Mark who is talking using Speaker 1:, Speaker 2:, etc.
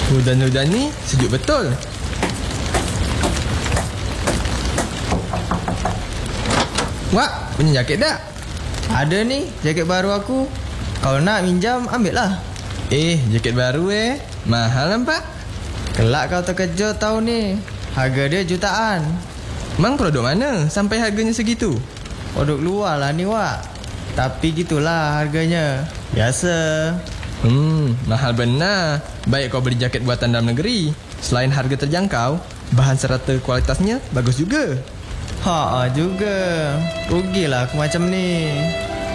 Speaker 1: Hujan-hujan ni sejuk betul. Wak, punya jaket tak?
Speaker 2: Ada ni, jaket baru aku. Kalau nak minjam, ambil lah.
Speaker 1: Jaket baru mahal nampak.
Speaker 2: Kelak kau terkejut tahu ni. Harga dia jutaan.
Speaker 1: Mang produk mana sampai harganya segitu?
Speaker 2: Produk luar lah ni, Wak. Tapi gitulah harganya. Biasa.
Speaker 1: Mahal benar. Baik kau beli jaket buatan dalam negeri. Selain harga terjangkau, bahan serata kualitasnya bagus juga.
Speaker 2: Juga. Rugilah aku macam ni.